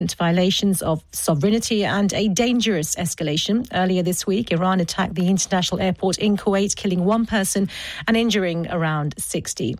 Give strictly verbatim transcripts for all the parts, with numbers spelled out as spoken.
violations of sovereignty and a dangerous escalation. Earlier this week, Iran attacked the international airport in Kuwait, killing one person and injuring around sixty.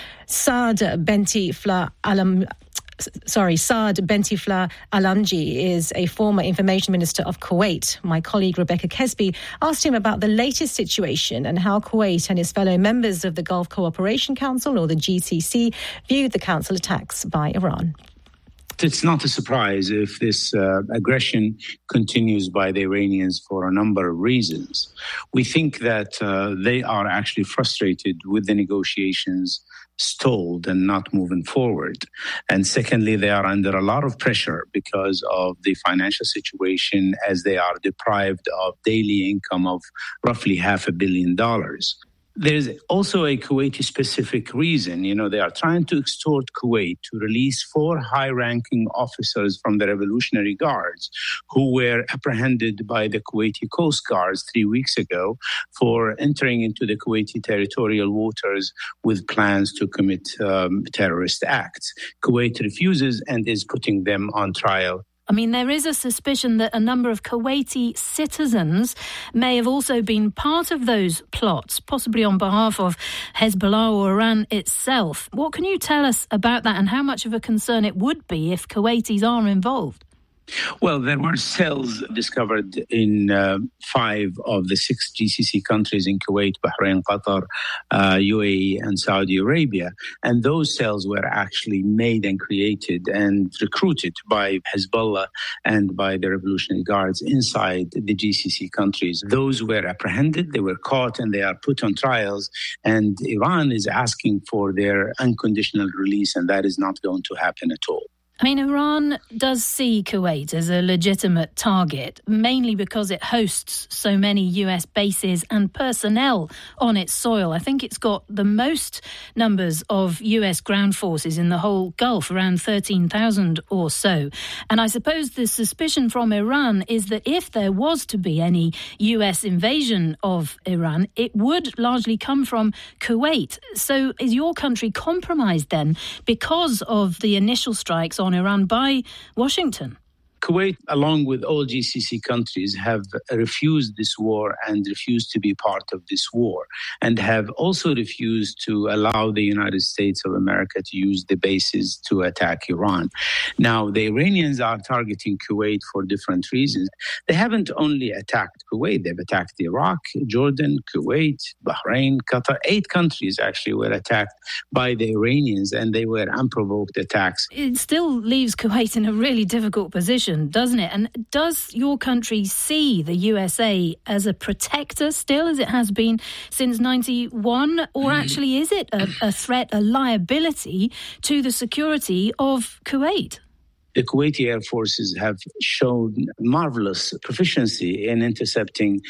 Saad Bentifla Alam... Sorry, Saad Bentifla Alamji is a former information minister of Kuwait. My colleague Rebecca Kesby asked him about the latest situation and how Kuwait and his fellow members of the Gulf Cooperation Council, or the G C C, viewed the council attacks by Iran. It's not a surprise if this uh, aggression continues by the Iranians for a number of reasons. We think that uh, they are actually frustrated with the negotiations stalled and not moving forward. And secondly, they are under a lot of pressure because of the financial situation, as they are deprived of daily income of roughly half a billion dollars. There's also a Kuwaiti-specific reason. You know, they are trying to extort Kuwait to release four high-ranking officers from the Revolutionary Guards who were apprehended by the Kuwaiti Coast Guards three weeks ago for entering into the Kuwaiti territorial waters with plans to commit um, terrorist acts. Kuwait refuses and is putting them on trial. I mean, there is a suspicion that a number of Kuwaiti citizens may have also been part of those plots, possibly on behalf of Hezbollah or Iran itself. What can you tell us about that and how much of a concern it would be if Kuwaitis are involved? Well, there were cells discovered in uh, five of the six G C C countries in Kuwait, Bahrain, Qatar, uh, U A E, and Saudi Arabia. And those cells were actually made and created and recruited by Hezbollah and by the Revolutionary Guards inside the G C C countries. Those were apprehended, they were caught, and they are put on trials. And Iran is asking for their unconditional release, and that is not going to happen at all. I mean, Iran does see Kuwait as a legitimate target, mainly because it hosts so many U S bases and personnel on its soil. I think it's got the most numbers of U S ground forces in the whole Gulf, around thirteen thousand or so. And I suppose the suspicion from Iran is that if there was to be any U S invasion of Iran, it would largely come from Kuwait. So is your country compromised then because of the initial strikes on Iran by Washington? Kuwait, along with all G C C countries, have refused this war and refused to be part of this war, and have also refused to allow the United States of America to use the bases to attack Iran. Now, the Iranians are targeting Kuwait for different reasons. They haven't only attacked Kuwait, they've attacked Iraq, Jordan, Kuwait, Bahrain, Qatar. Eight countries actually were attacked by the Iranians, and they were unprovoked attacks. It still leaves Kuwait in a really difficult position, doesn't it? And does your country see the U S A as a protector still, as it has been since ninety-one? Or actually is it a, a threat, a liability to the security of Kuwait? The Kuwaiti Air Forces have shown marvelous proficiency in intercepting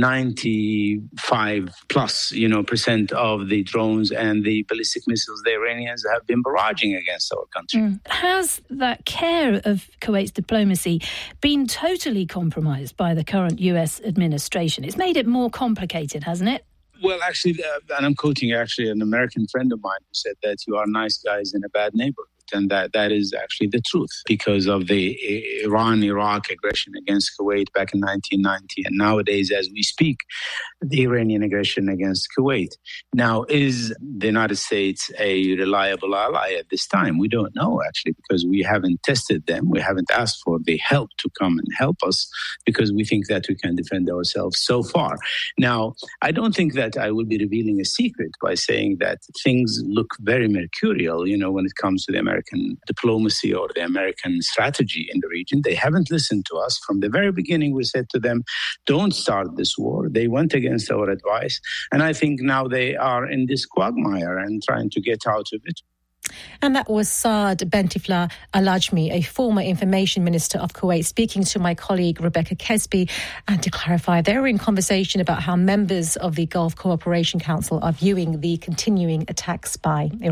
ninety-five plus, you know, percent of the drones and the ballistic missiles the Iranians have been barraging against our country. Mm. Has that care of Kuwait's diplomacy been totally compromised by the current U S administration? It's made it more complicated, hasn't it? Well, actually, uh, and I'm quoting actually an American friend of mine who said that you are nice guys in a bad neighborhood. And that, that is actually the truth because of the Iran-Iraq aggression against Kuwait back in nineteen ninety. And nowadays, as we speak, the Iranian aggression against Kuwait. Now, is the United States a reliable ally at this time? We don't know, actually, because we haven't tested them. We haven't asked for the help to come and help us because we think that we can defend ourselves so far. Now, I don't think that I will be revealing a secret by saying that things look very mercurial, you know, when it comes to the American American diplomacy or the American strategy in the region. They haven't listened to us. From the very beginning, we said to them, don't start this war. They went against our advice. And I think now they are in this quagmire and trying to get out of it. And that was Saad Bentifla Alajmi, a former information minister of Kuwait, speaking to my colleague Rebecca Kesby. And to clarify, they were in conversation about how members of the Gulf Cooperation Council are viewing the continuing attacks by Iran.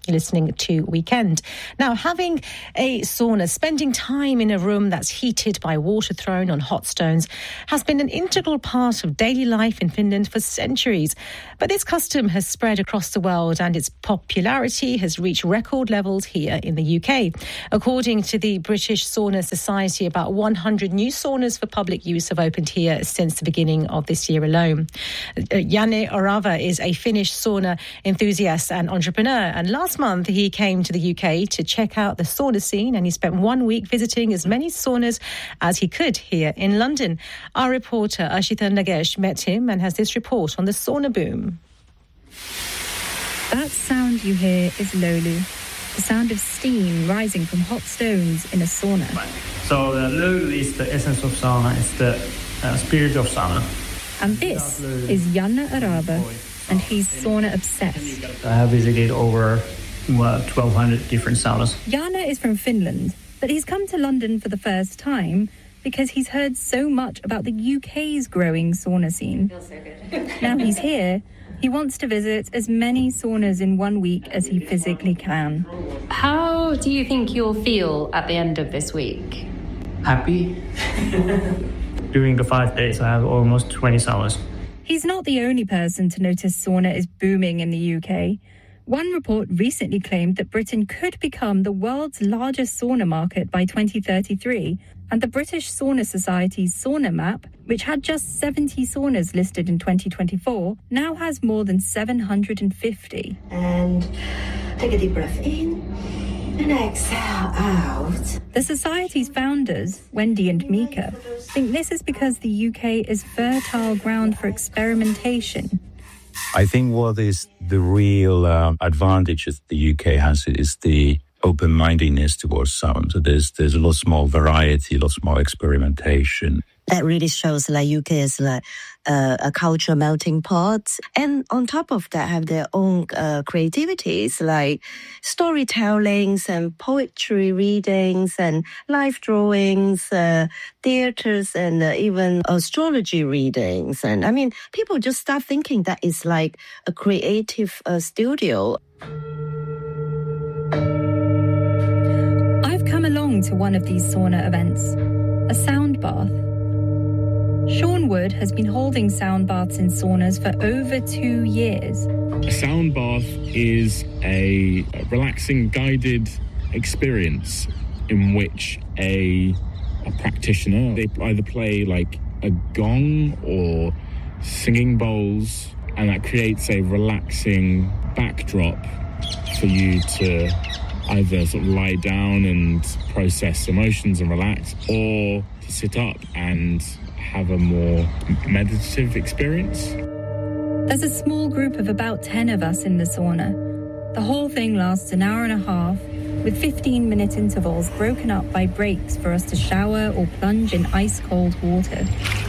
You're listening to Weekend. Now, having a sauna, spending time in a room that's heated by water thrown on hot stones, has been an integral part of daily life in Finland for centuries. But this custom has spread across the world and its popularity has reached record levels here in the U K. According to the British Sauna Society, about one hundred new saunas for public use have opened here since the beginning of this year alone. Janne Orava is a Finnish sauna enthusiast and entrepreneur, and last month he came to the U K to check out the sauna scene, and he spent one week visiting as many saunas as he could here in London. Our reporter Ashita Nagesh met him and has this report on the sauna boom. That sound you hear is lolu, the sound of steam rising from hot stones in a sauna. So the lolu is the essence of sauna, it's the uh, spirit of sauna. And this is Janne Orava, and he's sauna obsessed. I have visited over well, twelve hundred different saunas. Janne is from Finland, but he's come to London for the first time because he's heard so much about the U K's growing sauna scene. Feels so good. Now he's here, he wants to visit as many saunas in one week as he physically can. How do you think you'll feel at the end of this week? Happy. During the five days, I have almost twenty saunas. He's not the only person to notice sauna is booming in the U K. One report recently claimed that Britain could become the world's largest sauna market by twenty thirty-three, and the British Sauna Society's sauna map, which had just seventy saunas listed in twenty twenty-four, now has more than seven hundred fifty. And take a deep breath in and exhale out. The Society's founders, Wendy and Mika, think this is because the U K is fertile ground for experimentation. I think what is the real uh, advantage that the U K has is the open-mindedness towards sound. So there's there's lots more variety, lots more experimentation. That really shows like U K is like uh, a culture melting pot. And on top of that, have their own uh, creativities like storytellings and poetry readings and live drawings, uh, theaters and uh, even astrology readings. And I mean, people just start thinking that it's like a creative uh, studio. I've come along to one of these sauna events, a sound bath. Sean Wood has been holding sound baths in saunas for over two years. A sound bath is a relaxing, guided experience in which a, a practitioner, they either play like a gong or singing bowls, and that creates a relaxing backdrop for you to either sort of lie down and process emotions and relax, or to sit up and have a more meditative experience. There's a small group of about ten of us in the sauna. The whole thing lasts an hour and a half, with fifteen-minute intervals broken up by breaks for us to shower or plunge in ice-cold water.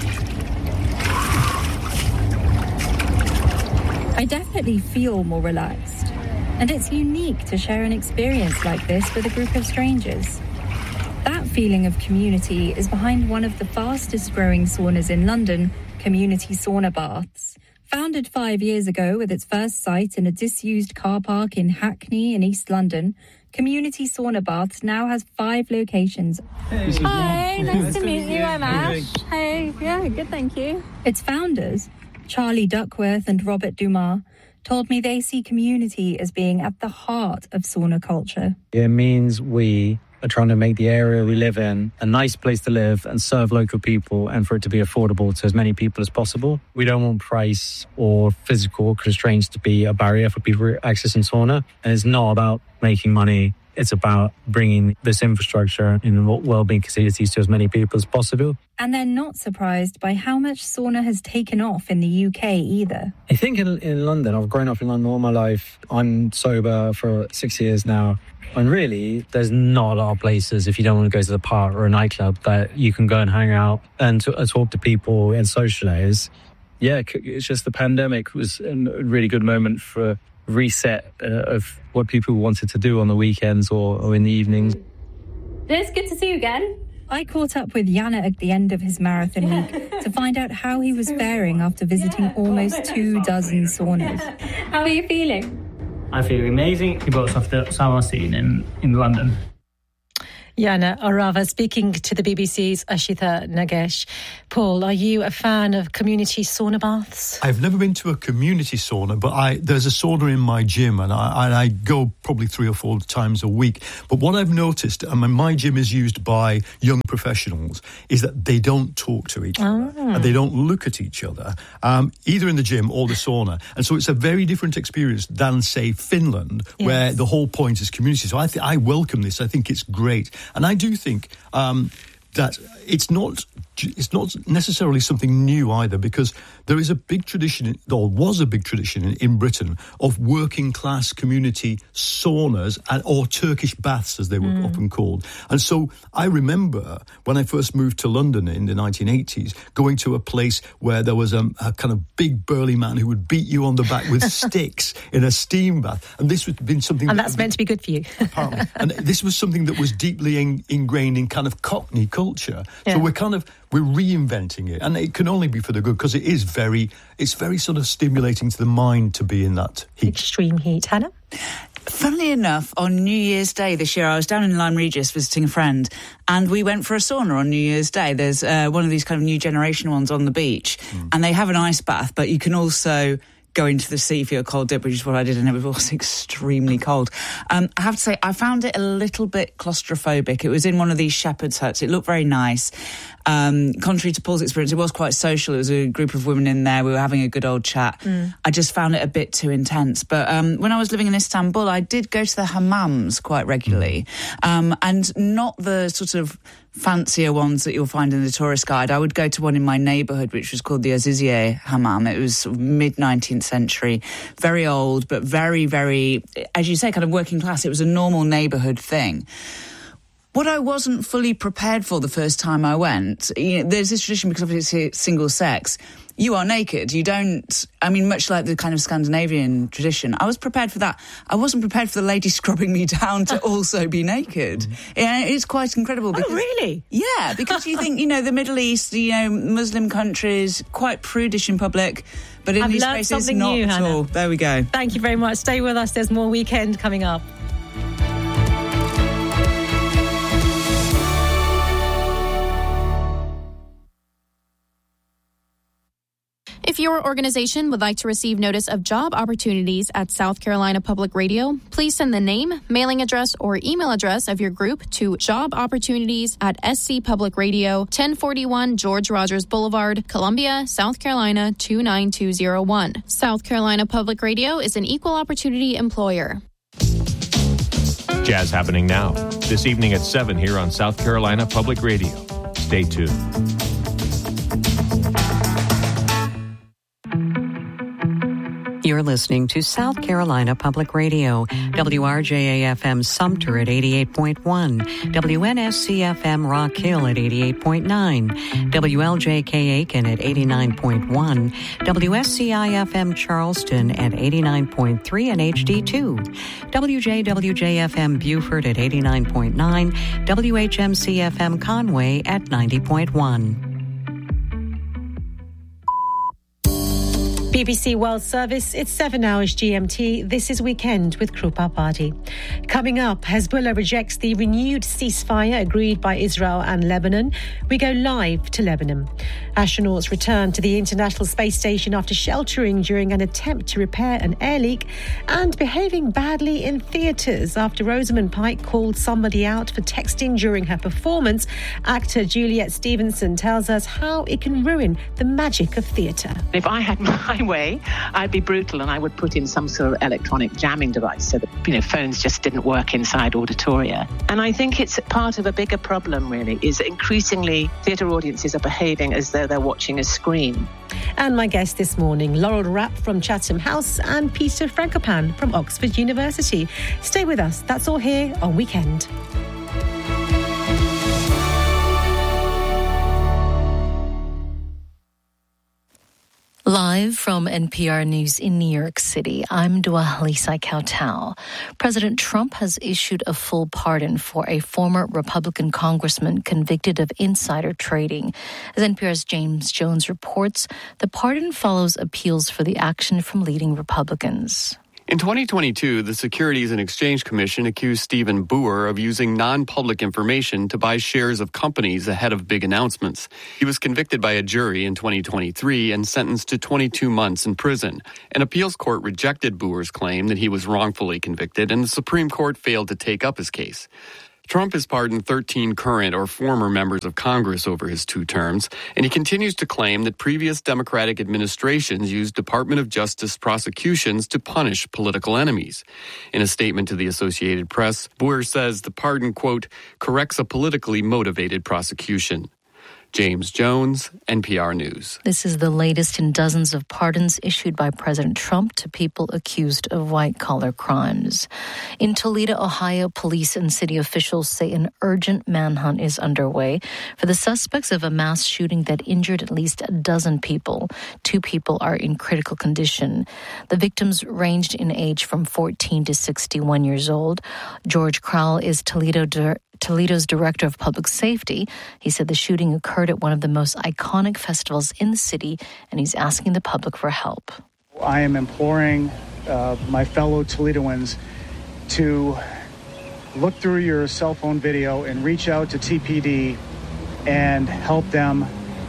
I definitely feel more relaxed, and it's unique to share an experience like this with a group of strangers. That feeling of community is behind one of the fastest growing saunas in London, Community Sauna Baths. Founded five years ago with its first site in a disused car park in Hackney in East London, Community Sauna Baths now has five locations. Hey. Hi, nice, nice to meet you. I'm Ash. Hey, yeah, good, thank you. Its founders, Charlie Duckworth and Robert Dumas, told me they see community as being at the heart of sauna culture. It means we are trying to make the area we live in a nice place to live and serve local people, and for it to be affordable to as many people as possible. We don't want price or physical constraints to be a barrier for people accessing sauna. And it's not about making money. It's about bringing this infrastructure and well-being facilities to as many people as possible. And they're not surprised by how much sauna has taken off in the U K either. I think in, in London, I've grown up in London all my life. I'm sober for six years now. And really, there's not a lot of places, if you don't want to go to the park or a nightclub, that you can go and hang out and to, uh, talk to people and socialise. Yeah, it's just the pandemic was a really good moment for reset uh, of what people wanted to do on the weekends or, or in the evenings. It's good to see you again. I caught up with Janne at the end of his marathon week to find out how he was faring after visiting almost two dozen saunas. How are you feeling? I feel amazing because of the sauna scene in, in London. Yana Arava speaking to the B B C's Ashita Nagesh. Paul, are you a fan of community sauna baths? I've never been to a community sauna, but I there's a sauna in my gym, and I, and I go probably three or four times a week. But what I've noticed, I mean, my gym is used by young professionals, is that they don't talk to each other, Oh. and they don't look at each other, um, either in the gym or the sauna. And so it's a very different experience than, say, Finland, Yes. where the whole point is community. So I, th- I welcome this. I think it's great. And I do think um, that it's not it's not necessarily something new either, because there is a big tradition, or was a big tradition in, in Britain, of working class community saunas and, or Turkish baths, as they were Mm. often called. And so I remember when I first moved to London in the nineteen eighties, going to a place where there was a, a kind of big burly man who would beat you on the back with sticks in a steam bath. And this had been something... And that that's meant to be good for you. apparently. And this was something that was deeply in, ingrained in kind of Cockney culture. Yeah. So we're kind of, we're reinventing it. And it can only be for the good, because it is very, it's very sort of stimulating to the mind to be in that heat. Extreme heat. Hannah? Funnily enough, on New Year's Day this year, I was down in Lyme Regis visiting a friend, and we went for a sauna on New Year's Day. There's uh, one of these kind of new generation ones on the beach, and they have an ice bath, but you can also go into the sea for your cold dip, which is what I did, and it was also extremely cold. Um, I have to say, I found it a little bit claustrophobic. It was in one of these shepherd's huts. It looked very nice. Um, contrary to Paul's experience, it was quite social. It was a group of women in there. We were having a good old chat. Mm. I just found it a bit too intense. But um, when I was living in Istanbul, I did go to the hammams quite regularly. Um, and not the sort of fancier ones that you'll find in the tourist guide. I would go to one in my neighbourhood, which was called the Aziziye Hammam. It was sort of mid-nineteenth century, very old, but very, very, as you say, kind of working class. It was a normal neighbourhood thing. What I wasn't fully prepared for the first time I went, you know, there's this tradition, because obviously it's single sex, you are naked. You don't, I mean, much like the kind of Scandinavian tradition. I was prepared for that. I wasn't prepared for the lady scrubbing me down to also be naked. Mm-hmm. Yeah, it's quite incredible. Because, oh, really? Yeah, because you think, you know, the Middle East, you know, Muslim countries, quite prudish in public, but in I've these learned spaces, something not new, at Hannah. all. There we go. Thank you very much. Stay with us. There's more Weekend coming up. If your organization would like to receive notice of job opportunities at South Carolina Public Radio, please send the name, mailing address, or email address of your group to job opportunities at S C Public Radio, ten forty-one George Rogers Boulevard, Columbia, South Carolina two nine two zero one. South Carolina Public Radio is an equal opportunity employer. Jazz happening now, this evening at seven here on South Carolina Public Radio. Stay tuned. You're listening to South Carolina Public Radio, W R J A F M Sumter at eighty-eight point one, W N S C F M Rock Hill at eighty-eight point nine, W L J K Aiken at eighty-nine point one, W S C I F M Charleston at eighty-nine point three and H D two, W J W J F M Beaufort at eighty-nine point nine, W H M C F M Conway at ninety point one. B B C World Service, it's seven hours G M T. This is Weekend with Krupa Party. Coming up, Hezbollah rejects the renewed ceasefire agreed by Israel and Lebanon. We go live to Lebanon. Astronauts return to the International Space Station after sheltering during an attempt to repair an air leak, and behaving badly in theatres after Rosamund Pike called somebody out for texting during her performance. Actor Juliet Stevenson tells us how it can ruin the magic of theatre. If I had my way, I'd be brutal and I would put in some sort of electronic jamming device so that, you know, phones just didn't work inside auditoria. And I think it's part of a bigger problem, really, is increasingly theatre audiences are behaving as though they're watching a screen. And my guest this morning, Laurel Rapp from Chatham House and Peter Frankopan from Oxford University. Stay with us. That's all here on Weekend. Live from N P R News in New York City, I'm Dua Lisa Kautal. President Trump has issued a full pardon for a former Republican congressman convicted of insider trading. As N P R's James Jones reports, the pardon follows appeals for the action from leading Republicans. In twenty twenty-two, the Securities and Exchange Commission accused Stephen Boer of using non-public information to buy shares of companies ahead of big announcements. He was convicted by a jury in twenty twenty-three and sentenced to twenty-two months in prison. An appeals court rejected Boer's claim that he was wrongfully convicted, and the Supreme Court failed to take up his case. Trump has pardoned thirteen current or former members of Congress over his two terms, and he continues to claim that previous Democratic administrations used Department of Justice prosecutions to punish political enemies. In a statement to the Associated Press, Boer says the pardon, quote, corrects a politically motivated prosecution. James Jones, N P R News. This is the latest in dozens of pardons issued by President Trump to people accused of white-collar crimes. In Toledo, Ohio, police and city officials say an urgent manhunt is underway for the suspects of a mass shooting that injured at least a dozen people. Two people are in critical condition. The victims ranged in age from fourteen to sixty-one years old. George Crowell is Toledo Dir- Toledo's Director of Public Safety. He said the shooting occurred at one of the most iconic festivals in the city, and he's asking the public for help. I am imploring uh, my fellow Toledoans to look through your cell phone video and reach out to T P D and help them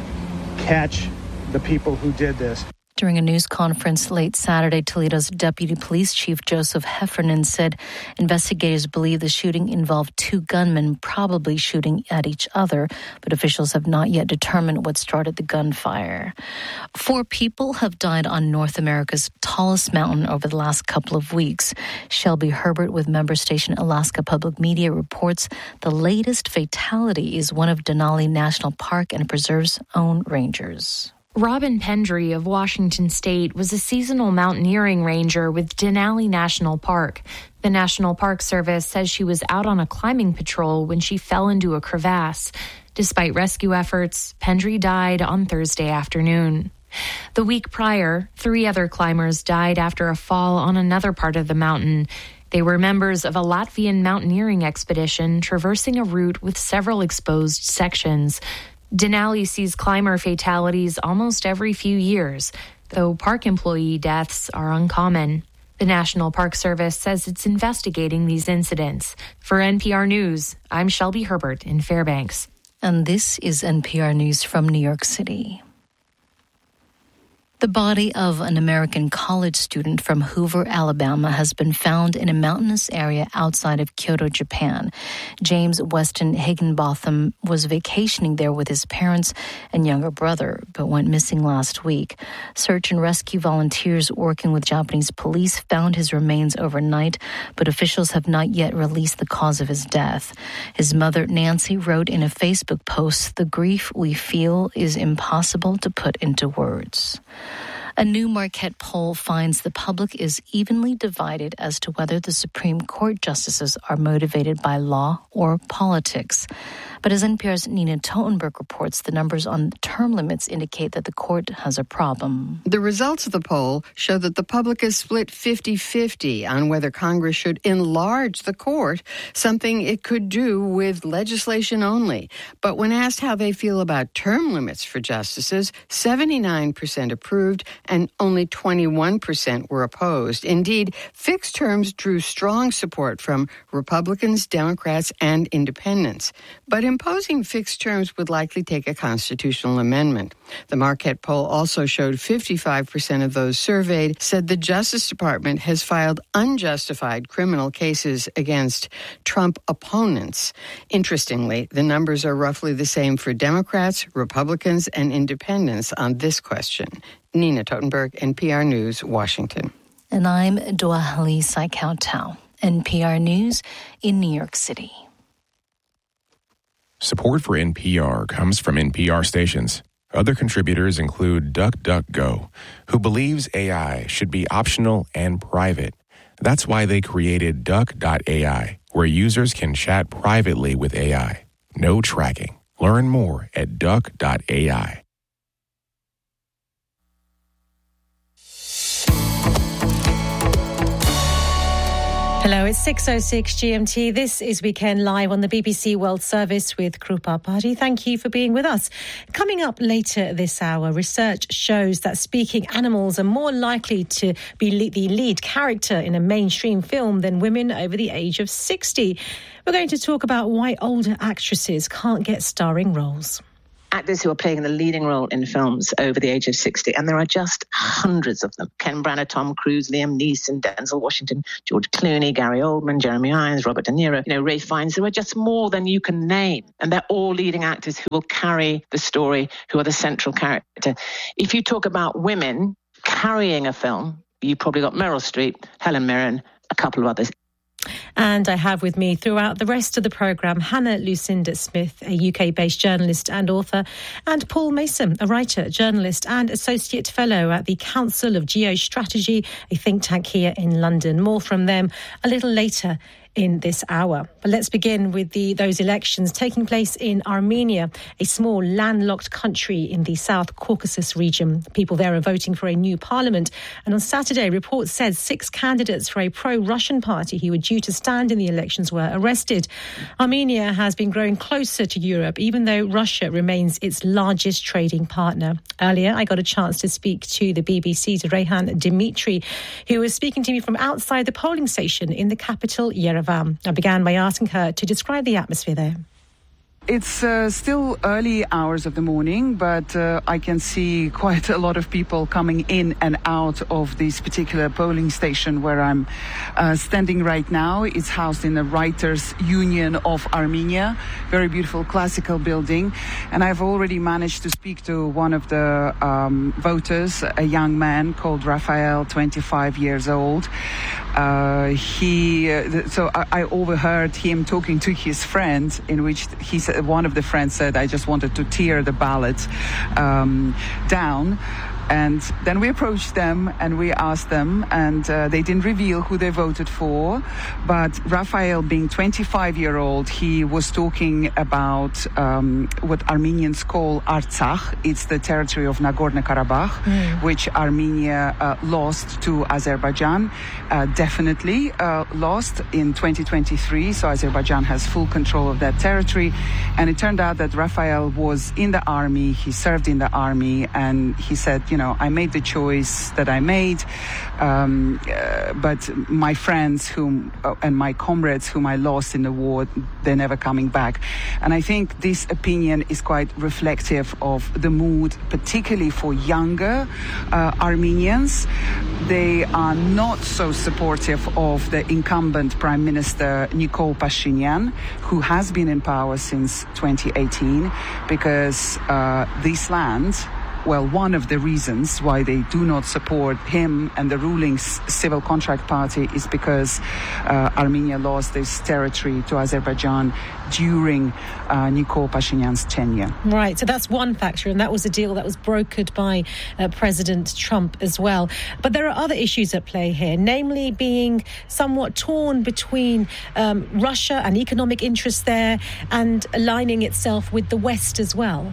catch the people who did this. During a news conference late Saturday, Toledo's Deputy Police Chief Joseph Heffernan said investigators believe the shooting involved two gunmen probably shooting at each other, but officials have not yet determined what started the gunfire. Four people have died on North America's tallest mountain over the last couple of weeks. Shelby Herbert with member station Alaska Public Media reports the latest fatality is one of Denali National Park and Preserve's own rangers. Robin Pendry of Washington State was a seasonal mountaineering ranger with Denali National Park. The National Park Service says she was out on a climbing patrol when she fell into a crevasse. Despite rescue efforts, Pendry died on Thursday afternoon. The week prior, three other climbers died after a fall on another part of the mountain. They were members of a Latvian mountaineering expedition traversing a route with several exposed sections. Denali sees climber fatalities almost every few years, though park employee deaths are uncommon. The National Park Service says it's investigating these incidents. For N P R News, I'm Shelby Herbert in Fairbanks. And this is N P R News from New York City. The body of an American college student from Hoover, Alabama, has been found in a mountainous area outside of Kyoto, Japan. James Weston Higginbotham was vacationing there with his parents and younger brother, but went missing last week. Search and rescue volunteers working with Japanese police found his remains overnight, but officials have not yet released the cause of his death. His mother, Nancy, wrote in a Facebook post, "The grief we feel is impossible to put into words." A new Marquette poll finds the public is evenly divided as to whether the Supreme Court justices are motivated by law or politics. But as N P R's Nina Totenberg reports, the numbers on term limits indicate that the court has a problem. The results of the poll show that the public is split fifty-fifty on whether Congress should enlarge the court, something it could do with legislation only. But when asked how they feel about term limits for justices, seventy-nine percent approved and only twenty-one percent were opposed. Indeed, fixed terms drew strong support from Republicans, Democrats, and independents. But imposing fixed terms would likely take a constitutional amendment. The Marquette poll also showed fifty-five percent of those surveyed said the Justice Department has filed unjustified criminal cases against Trump opponents. Interestingly, the numbers are roughly the same for Democrats, Republicans, and independents on this question. Nina Totenberg, N P R News, Washington. And I'm Duahali Saikau-Tao, N P R News in New York City. Support for N P R comes from N P R stations. Other contributors include DuckDuckGo, who believes A I should be optional and private. That's why they created Duck dot A I, where users can chat privately with A I. No tracking. Learn more at Duck dot A I. Hello, it's six oh six G M T. This is Weekend Live on the B B C World Service with Krupa Party. Thank you for being with us. Coming up later this hour, research shows that speaking animals are more likely to be le- the lead character in a mainstream film than women over the age of sixty. We're going to talk about why older actresses can't get starring roles. Actors who are playing the leading role in films over the age of sixty, and there are just hundreds of them. Ken Branagh, Tom Cruise, Liam Neeson, Denzel Washington, George Clooney, Gary Oldman, Jeremy Irons, Robert De Niro, you know, Ray Fiennes. There are just more than you can name, and they're all leading actors who will carry the story, who are the central character. If you talk about women carrying a film, you've probably got Meryl Streep, Helen Mirren, a couple of others. And I have with me throughout the rest of the programme Hannah Lucinda Smith, a U K-based journalist and author, and Paul Mason, a writer, journalist and associate fellow at the Council of Geostrategy, a think tank here in London. More from them a little later in this hour. But let's begin with the those elections taking place in Armenia, a small landlocked country in the South Caucasus region. People there are voting for a new parliament. And on Saturday, reports said six candidates for a pro-Russian party who were due to stand in the elections were arrested. Armenia has been growing closer to Europe, even though Russia remains its largest trading partner. Earlier, I got a chance to speak to the B B C's Reyhan Dimitri, who was speaking to me from outside the polling station in the capital, Yerevan. I began by asking her to describe the atmosphere there. It's uh, still early hours of the morning, but uh, I can see quite a lot of people coming in and out of this particular polling station where I'm uh, standing right now. It's housed in the Writers' Union of Armenia, very beautiful classical building. And I've already managed to speak to one of the um, voters, a young man called Raphael, twenty-five years old. Uh, he, uh, so I, I overheard him talking to his friend, in which he said, one of the friends said, I just wanted to tear the ballot um, down. And then we approached them and we asked them, and uh, they didn't reveal who they voted for. But Raphael, being twenty-five year old, he was talking about um, what Armenians call Artsakh. It's the territory of Nagorno-Karabakh, mm. which Armenia uh, lost to Azerbaijan. Uh, definitely uh, lost in twenty twenty-three. So Azerbaijan has full control of that territory. And it turned out that Raphael was in the army. He served in the army, and he said, you know, I made the choice that I made, um, uh, but my friends whom uh, and my comrades whom I lost in the war, they're never coming back. And I think this opinion is quite reflective of the mood, particularly for younger uh, Armenians. They are not so supportive of the incumbent Prime Minister Nikol Pashinyan, who has been in power since twenty eighteen, because uh, this land, well, one of the reasons why they do not support him and the ruling Civil Contract Party is because uh, Armenia lost this territory to Azerbaijan during uh, Nikol Pashinyan's tenure. Right, so that's one factor, and that was a deal that was brokered by uh, President Trump as well. But there are other issues at play here, namely being somewhat torn between um, Russia and economic interests there and aligning itself with the West as well.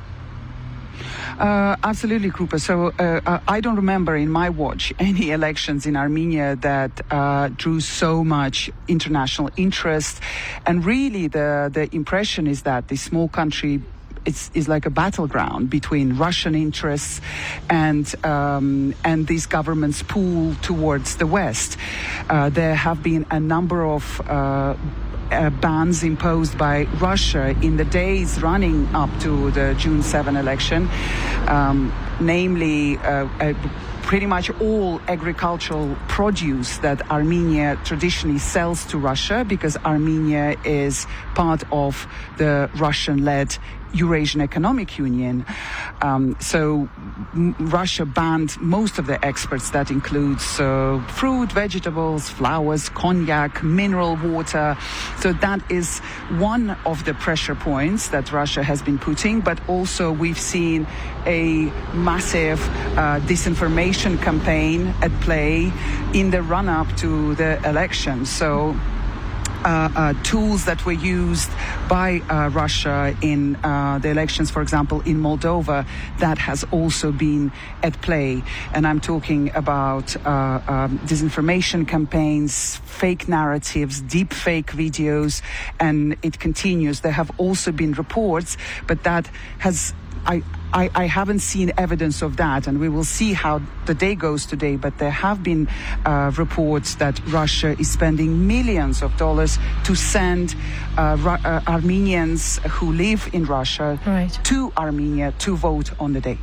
Uh, absolutely, Krupa. So uh, I don't remember in my watch any elections in Armenia that uh, drew so much international interest. And really the, the impression is that this small country It's, is like a battleground between Russian interests and um, and these governments' pull towards the West. Uh, there have been a number of uh, uh, bans imposed by Russia in the days running up to the June seventh election, um, namely uh, a, pretty much all agricultural produce that Armenia traditionally sells to Russia, because Armenia is part of the Russian-led Eurasian Economic Union. Um, so m- Russia banned most of the exports. That includes uh, fruit, vegetables, flowers, cognac, mineral water. So that is one of the pressure points that Russia has been putting. But also we've seen a massive uh, disinformation campaign at play in the run-up to the election. So uh, uh, tools that were used by uh, Russia in uh, the elections, for example, in Moldova, that has also been at play. And I'm talking about uh, um, disinformation campaigns, fake narratives, deep fake videos, and it continues. There have also been reports, but that has... I, I, I haven't seen evidence of that, and we will see how the day goes today, but there have been uh, reports that Russia is spending millions of dollars to send uh, Ru- uh, Armenians who live in Russia right. to Armenia to vote on the day.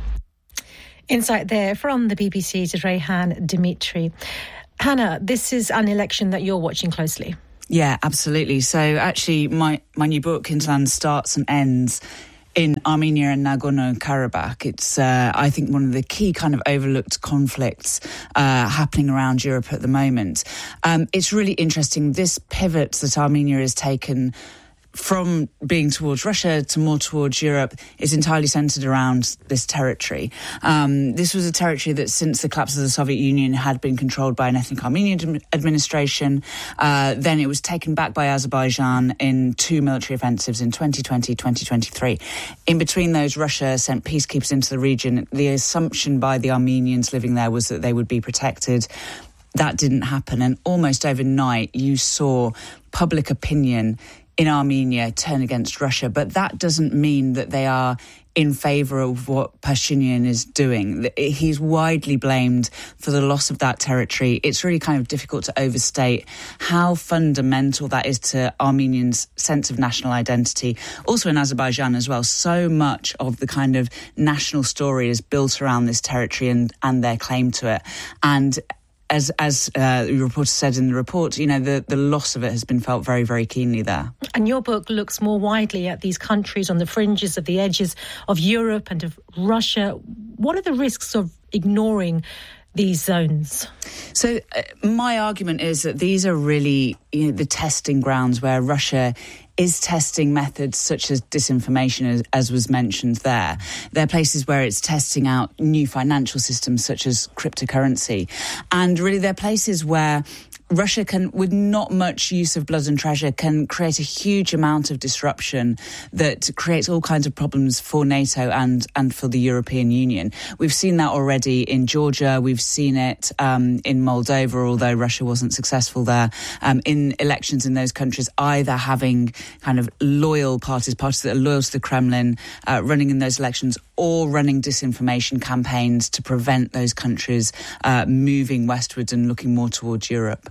Insight there from the B B C's Reyhan Dimitri. Hannah, this is an election that you're watching closely. Yeah, absolutely. So actually, my, my new book, Hinterland, starts and ends in Armenia and Nagorno-Karabakh. It's, uh, I think, one of the key kind of overlooked conflicts uh, happening around Europe at the moment. Um, it's really interesting, this pivot that Armenia has taken from being towards Russia to more towards Europe is entirely centred around this territory. Um, this was a territory that since the collapse of the Soviet Union had been controlled by an ethnic Armenian administration. Uh, then it was taken back by Azerbaijan in two military offensives in twenty twenty, twenty twenty-three. In between those, Russia sent peacekeepers into the region. The assumption by the Armenians living there was that they would be protected. That didn't happen, and almost overnight you saw public opinion in Armenia turn against Russia. But that doesn't mean that they are in favour of what Pashinyan is doing. He's widely blamed for the loss of that territory. It's really kind of difficult to overstate how fundamental that is to Armenians' sense of national identity. Also in Azerbaijan as well, so much of the kind of national story is built around this territory and, and their claim to it. And As as uh, the reporter said in the report, you know, the, the loss of it has been felt very, very keenly there. And your book looks more widely at these countries on the fringes of the edges of Europe and of Russia. What are the risks of ignoring these zones? So uh, my argument is that these are really, you know, the testing grounds where Russia is testing methods such as disinformation, as, as was mentioned there. They're places where it's testing out new financial systems such as cryptocurrency. And really they're places where Russia can, with not much use of blood and treasure, can create a huge amount of disruption that creates all kinds of problems for NATO and, and for the European Union. We've seen that already in Georgia. We've seen it um, in Moldova, although Russia wasn't successful there, um, in elections in those countries, either having kind of loyal parties, parties that are loyal to the Kremlin, uh, running in those elections, or running disinformation campaigns to prevent those countries uh, moving westwards and looking more towards Europe.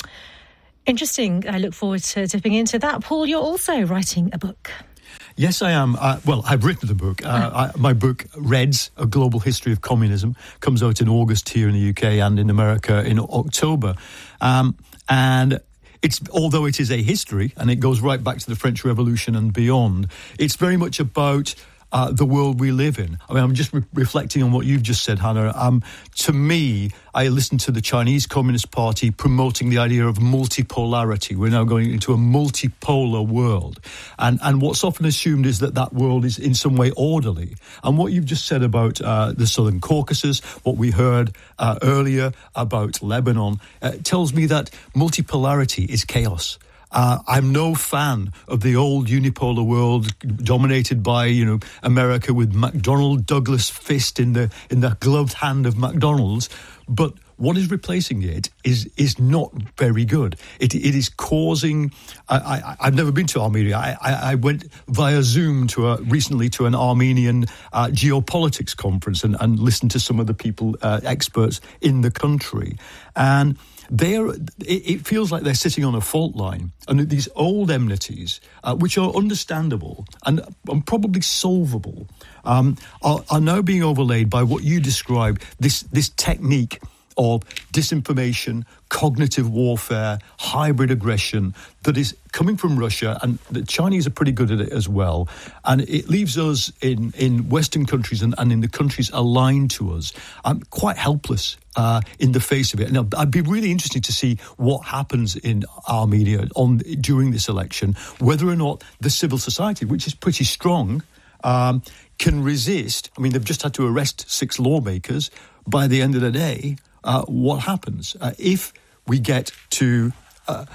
Interesting. I look forward to dipping into that. Paul, you're also writing a book. Yes, I am. Uh, well, I've written the book. Uh, I, my book, Reds, A Global History of Communism, comes out in August here in the U K and in America in October. Um, and it's, although it is a history, and it goes right back to the French Revolution and beyond, it's very much about Uh, the world we live in. I mean, I'm just re- reflecting on what you've just said, Hannah. Um, to me, I listened to the Chinese Communist Party promoting the idea of multipolarity. We're now going into a multipolar world. And, and what's often assumed is that that world is in some way orderly. And what you've just said about uh, the Southern Caucasus, what we heard uh, earlier about Lebanon, uh, tells me that multipolarity is chaos. Uh, I'm no fan of the old unipolar world dominated by, you know, America with McDonnell Douglas fist in the in the gloved hand of McDonald's. But what is replacing it is is not very good. It it is causing. I, I, I've never been to Armenia. I, I, I went via Zoom to a, recently to an Armenian uh, geopolitics conference and, and listened to some of the people, uh, experts in the country, and they're. It, it feels like they're sitting on a fault line, and these old enmities, uh, which are understandable and, and probably solvable, um, are, are now being overlaid by what you describe, this this technique of disinformation, cognitive warfare, hybrid aggression that is coming from Russia, and the Chinese are pretty good at it as well. And it leaves us in, in Western countries and, and in the countries aligned to us um, quite helpless uh, in the face of it. Now, I'd be really interested to see what happens in Armenia on during this election, whether or not the civil society, which is pretty strong, um, can resist. I mean, they've just had to arrest six lawmakers. By the end of the day, Uh, what happens uh, if we get to uh,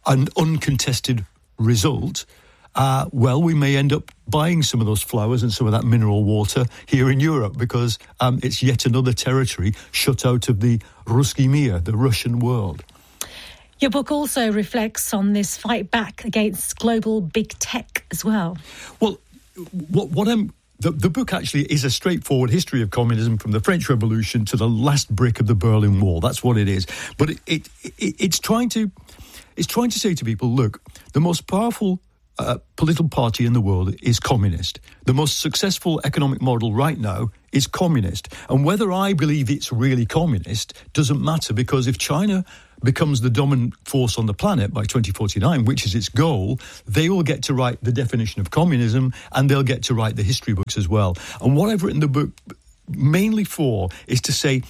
an uncontested result, uh, well, we may end up buying some of those flowers and some of that mineral water here in Europe because um, it's yet another territory shut out of the Ruski Mir, the Russian world. Your book also reflects on this fight back against global big tech as well. Well, what, what I'm... The, the book actually is a straightforward history of communism from the French Revolution to the last brick of the Berlin Wall. That's what it is. But it, it, it, it's trying to it's trying to say to people, look, the most powerful uh, political party in the world is communist. The most successful economic model right now is communist. And whether I believe it's really communist doesn't matter, because if China becomes the dominant force on the planet by twenty forty-nine, which is its goal, they will get to write the definition of communism and they'll get to write the history books as well. And what I've written the book mainly for is to say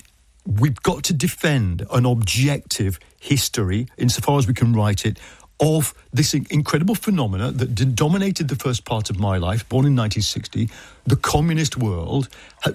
we've got to defend an objective history, insofar as we can write it, of this incredible phenomena that did, dominated the first part of my life, born in nineteen sixty, the communist world.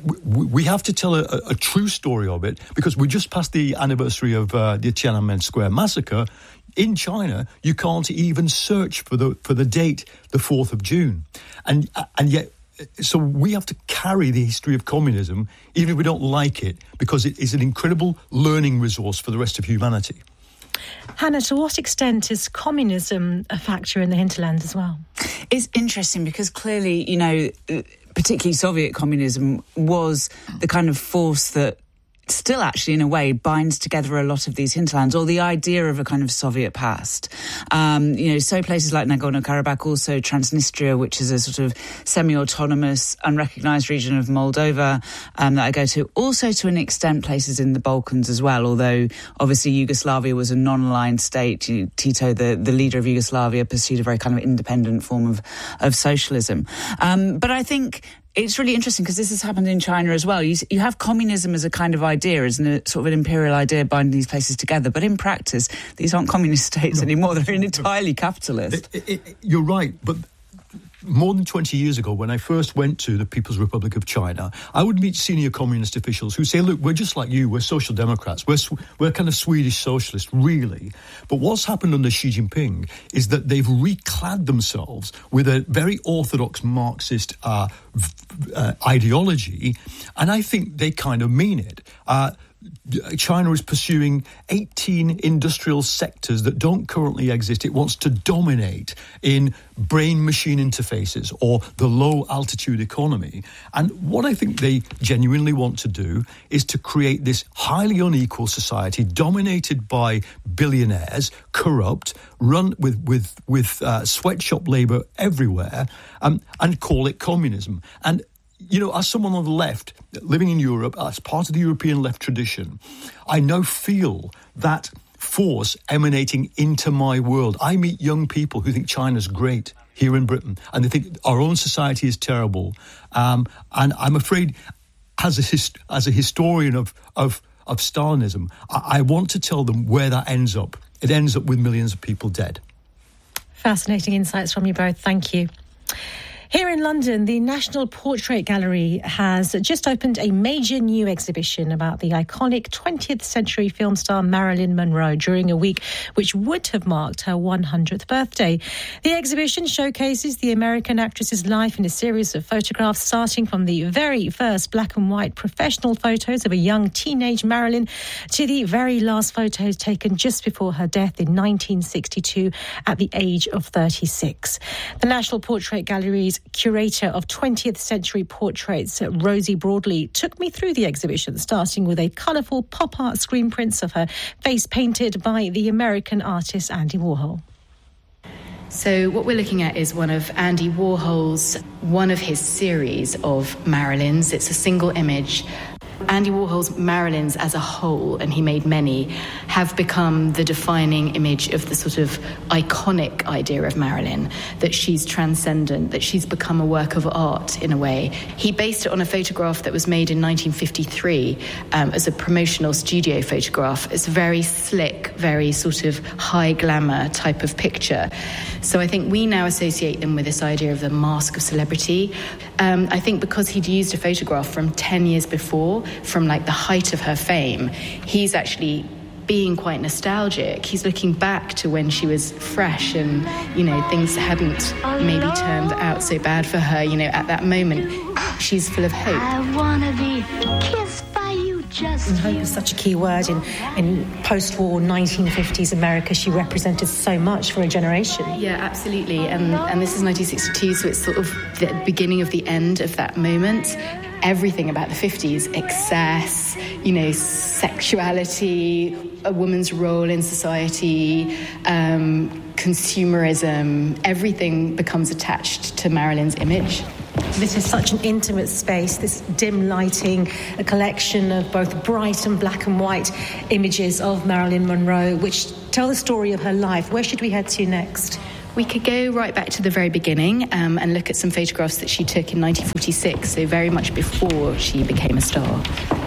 We have to tell a, a true story of it, because we just passed the anniversary of uh, the Tiananmen Square massacre. In China, you can't even search for the for the date, the fourth of June. And and yet, so we have to carry the history of communism, even if we don't like it, because it is an incredible learning resource for the rest of humanity. Hannah, to what extent is communism a factor in the hinterland as well? It's interesting because clearly, you know, particularly Soviet communism was the kind of force that still actually in a way binds together a lot of these hinterlands, or the idea of a kind of Soviet past. Um, you know, so places like Nagorno-Karabakh, also Transnistria, which is a sort of semi-autonomous, unrecognised region of Moldova um, that I go to. Also, to an extent, places in the Balkans as well, although obviously Yugoslavia was a non-aligned state. Tito, the, the leader of Yugoslavia, pursued a very kind of independent form of, of socialism. Um, but I think it's really interesting because this has happened in China as well. You, you have communism as a kind of idea, as a sort of an imperial idea binding these places together. But in practice, these aren't communist states no, anymore. They're no, entirely no. capitalist. It, it, it, you're right. But more than twenty years ago, when I first went to the People's Republic of China, I would meet senior communist officials who say, look, we're just like you. We're social democrats. We're, we're kind of Swedish socialists, really. But what's happened under Xi Jinping is that they've reclad themselves with a very orthodox Marxist uh, uh, ideology, and I think they kind of mean it. Uh, China is pursuing eighteen industrial sectors that don't currently exist. It wants to dominate in brain-machine interfaces, or the low-altitude economy. And what I think they genuinely want to do is to create this highly unequal society dominated by billionaires, corrupt, run with with with uh, sweatshop labour everywhere, um, and call it communism. And you know, as someone on the left, living in Europe, as part of the European left tradition, I now feel that force emanating into my world. I meet young people who think China's great here in Britain, and they think our own society is terrible. Um, and I'm afraid, as a hist- as a historian of of, of Stalinism, I-, I want to tell them where that ends up. It ends up with millions of people dead. Fascinating insights from you both. Thank you. Here in London, the National Portrait Gallery has just opened a major new exhibition about the iconic twentieth century film star Marilyn Monroe during a week which would have marked her one hundredth birthday. The exhibition showcases the American actress's life in a series of photographs, starting from the very first black and white professional photos of a young teenage Marilyn to the very last photos taken just before her death in nineteen sixty-two at the age of thirty-six. The National Portrait Gallery's curator of twentieth century portraits, Rosie Broadley, took me through the exhibition, starting with a colourful pop art screen prints of her face painted by the American artist Andy Warhol. So what we're looking at is one of Andy Warhol's, one of his series of Marilyns. It's a single image. Andy Warhol's Marilyns as a whole, and he made many, have become the defining image of the sort of iconic idea of Marilyn, that she's transcendent, that she's become a work of art in a way. He based it on a photograph that was made in nineteen fifty-three um, as a promotional studio photograph. It's a very slick, very sort of high glamour type of picture. So I think we now associate them with this idea of the mask of celebrity. Um, I think because he'd used a photograph from ten years before, from like the height of her fame, he's actually being quite nostalgic. He's looking back to when she was fresh and, you know, things hadn't maybe turned out so bad for her. You know, at that moment, she's full of hope. I wanna be kissed by you, just and hope is such a key word in, in post-war nineteen fifties America. She represented so much for a generation. Yeah, absolutely. And, and this is nineteen sixty-two, so it's sort of the beginning of the end of that moment. Everything about the fifties, excess, you know, sexuality, a woman's role in society, um, consumerism, everything becomes attached to Marilyn's image. This is such an intimate space, this dim lighting, a collection of both bright and black and white images of Marilyn Monroe, which tell the story of her life. Where should we head to next? We could go right back to the very beginning um, and look at some photographs that she took in nineteen forty-six, so very much before she became a star.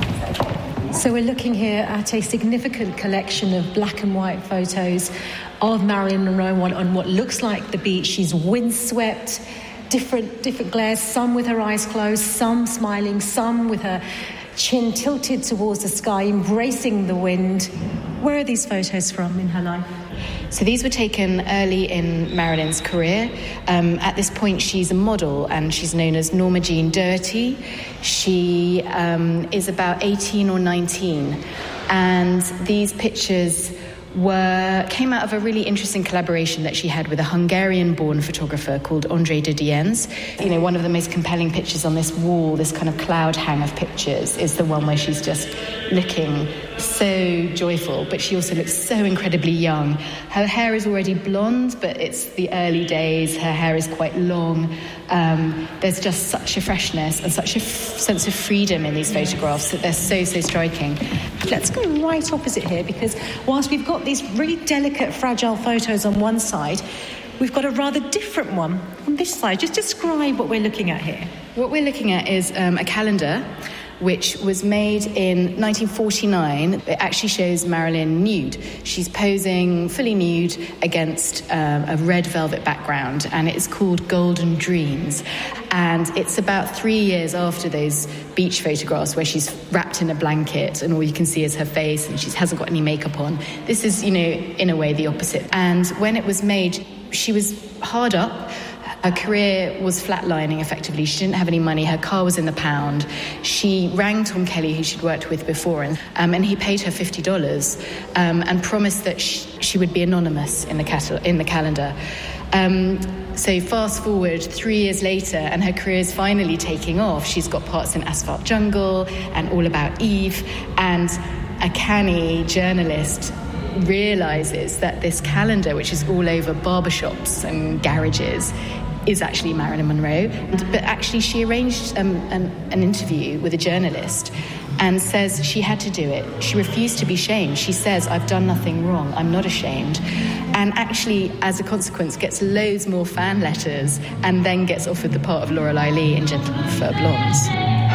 So we're looking here at a significant collection of black and white photos of Marilyn Monroe on, on what looks like the beach. She's windswept, different, different glares, some with her eyes closed, some smiling, some with her chin tilted towards the sky, embracing the wind. Where are these photos from in her life? So these were taken early in Marilyn's career. Um, at this point, she's a model and she's known as Norma Jean Doherty. She um, is about eighteen or nineteen. And these pictures were came out of a really interesting collaboration that she had with a Hungarian-born photographer called André de Diens. You know, one of the most compelling pictures on this wall, this kind of cloud hang of pictures, is the one where she's just looking so joyful, but she also looks so incredibly young. Her hair is already blonde, but it's the early days. Her hair is quite long. Um, there's just such a freshness and such a f- sense of freedom in these photographs that they're so, so striking. Let's go right opposite here, because whilst we've got these really delicate, fragile photos on one side, we've got a rather different one on this side. Just describe what we're looking at here. What we're looking at is um, a calendar which was made in nineteen forty-nine. It actually shows Marilyn nude. She's posing fully nude against um, a red velvet background, and it is called Golden Dreams. And it's about three years after those beach photographs where she's wrapped in a blanket and all you can see is her face and she hasn't got any makeup on. This is, you know, in a way the opposite. And when it was made, she was hard up. Her career was flatlining, effectively. She didn't have any money. Her car was in the pound. She rang Tom Kelly, who she'd worked with before, and, um, and he paid her fifty dollars um, and promised that she, she would be anonymous in the, catal- in the calendar. Um, so fast forward three years later, and her career is finally taking off. She's got parts in Asphalt Jungle and All About Eve, and a canny journalist realises that this calendar, which is all over barbershops and garages, is actually Marilyn Monroe. But actually she arranged um, an, an interview with a journalist and says she had to do it. She refused to be shamed. She says, I've done nothing wrong, I'm not ashamed. And actually, as a consequence, gets loads more fan letters and then gets offered the part of Lorelei Lee in Gentlemen Prefer Blondes.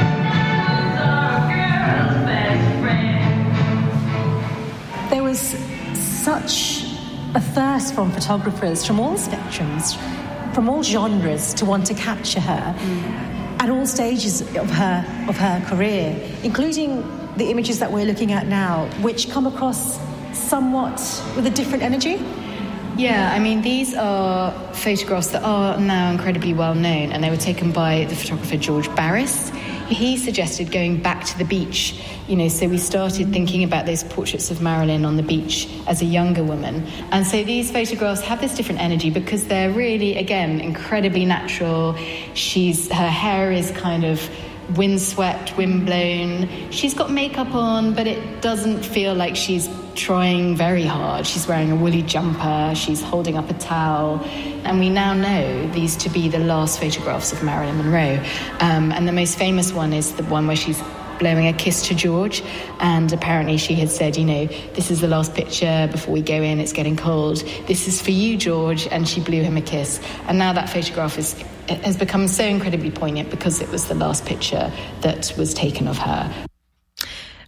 There was such a thirst from photographers from all spectrums, from all genres, to want to capture her mm. at all stages of her of her career, including the images that we're looking at now, which come across somewhat with a different energy. Yeah, I mean, these are photographs that are now incredibly well known, and they were taken by the photographer George Barris. He suggested going back to the beach, you know, so we started thinking about those portraits of Marilyn on the beach as a younger woman. And so these photographs have this different energy because they're really, again, incredibly natural. She's, her hair is kind of windswept, windblown. She's got makeup on, but it doesn't feel like she's trying very hard. She's wearing a woolly jumper, she's holding up a towel, and we now know these to be the last photographs of Marilyn Monroe. Um, and the most famous one is the one where she's blowing a kiss to George, and apparently she had said, you know, this is the last picture before we go in, it's getting cold, this is for you, George, and she blew him a kiss. And now that photograph is it has become so incredibly poignant because it was the last picture that was taken of her.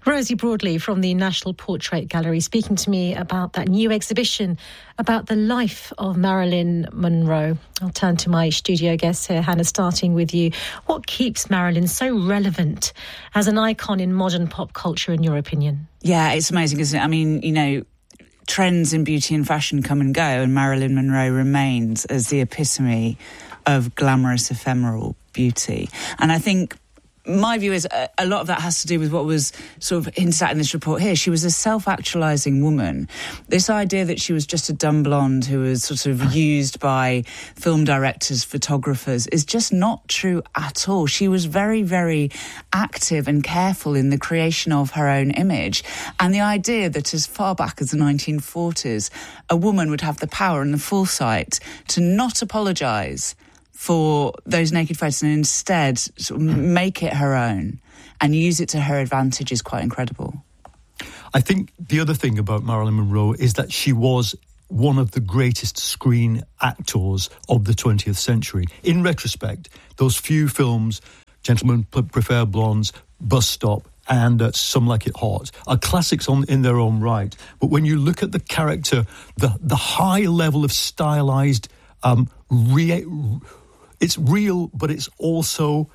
Rosie Broadley from the National Portrait Gallery speaking to me about that new exhibition about the life of Marilyn Monroe. I'll turn to my studio guests here. Hannah, starting with you. What keeps Marilyn so relevant as an icon in modern pop culture, in your opinion? Yeah, it's amazing, isn't it? I mean, you know, trends in beauty and fashion come and go, and Marilyn Monroe remains as the epitome of glamorous, ephemeral beauty. And I think my view is a, a lot of that has to do with what was sort of hinted at in this report here. She was a self-actualising woman. This idea that she was just a dumb blonde who was sort of used by film directors, photographers, is just not true at all. She was very, very active and careful in the creation of her own image. And the idea that as far back as the nineteen forties, a woman would have the power and the foresight to not apologise for those naked photos and instead sort of make it her own and use it to her advantage is quite incredible. I think the other thing about Marilyn Monroe is that she was one of the greatest screen actors of the twentieth century. In retrospect, those few films, Gentlemen Prefer Blondes, Bus Stop, and uh, Some Like It Hot, are classics on, in their own right. But when you look at the character, the, the high level of stylized um, re- it's real, but it's also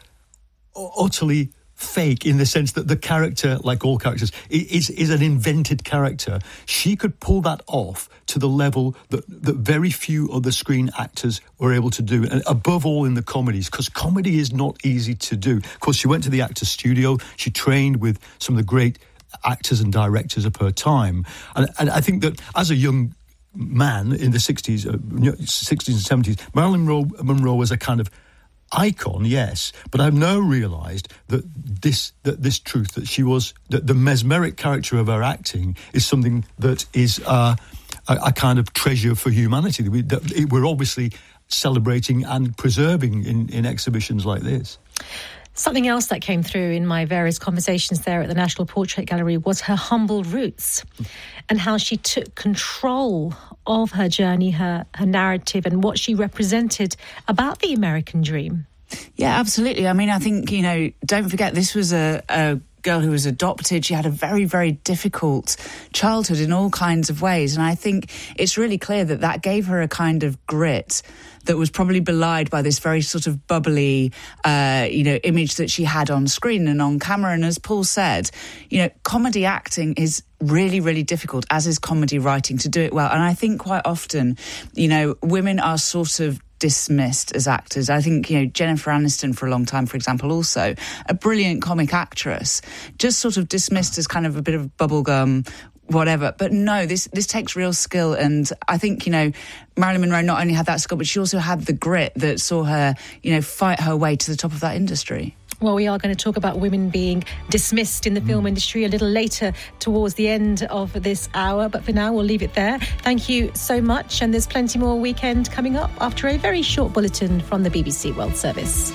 utterly fake in the sense that the character, like all characters, is, is an invented character. She could pull that off to the level that, that very few other screen actors were able to do, and above all in the comedies, because comedy is not easy to do. Of course, she went to the Actors Studio. She trained with some of the great actors and directors of her time. And, and I think that as a young man in the sixties, uh, sixties and seventies, Marilyn Monroe, Monroe was a kind of icon, yes, but I've now realised that this that this truth that she was that the mesmeric character of her acting is something that is uh, a, a kind of treasure for humanity that, we, that we're obviously celebrating and preserving in, in exhibitions like this. Something else that came through in my various conversations there at the National Portrait Gallery was her humble roots and how she took control of her journey, her, her narrative, and what she represented about the American dream. Yeah, absolutely. I mean, I think, you know, don't forget, this was a, a girl who was adopted. She had a very, very difficult childhood in all kinds of ways. And I think it's really clear that that gave her a kind of grit that was probably belied by this very sort of bubbly, uh, you know, image that she had on screen and on camera. And as Paul said, you know, comedy acting is really, really difficult, as is comedy writing, to do it well. And I think quite often, you know, women are sort of dismissed as actors. I think, you know, Jennifer Aniston for a long time, for example, also a brilliant comic actress, just sort of dismissed as kind of a bit of bubblegum, whatever. But no, this this takes real skill. And I think, you know, Marilyn Monroe not only had that skill, but she also had the grit that saw her, you know, fight her way to the top of that industry. Well, we are going to talk about women being dismissed in the film industry a little later towards the end of this hour. But for now, we'll leave it there. Thank you so much. And there's plenty more weekend coming up after a very short bulletin from the B B C World Service.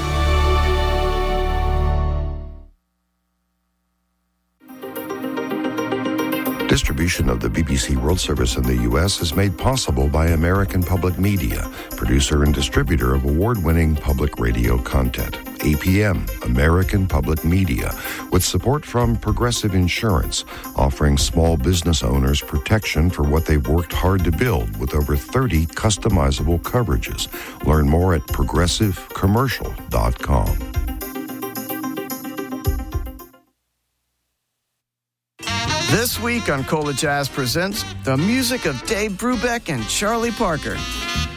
Distribution of the B B C World Service in the U S is made possible by American Public Media, producer and distributor of award-winning public radio content. A P M, American Public Media, with support from Progressive Insurance, offering small business owners protection for what they've worked hard to build with over thirty customizable coverages. Learn more at progressive commercial dot com. This week on Cola Jazz Presents the music of Dave Brubeck and Charlie Parker.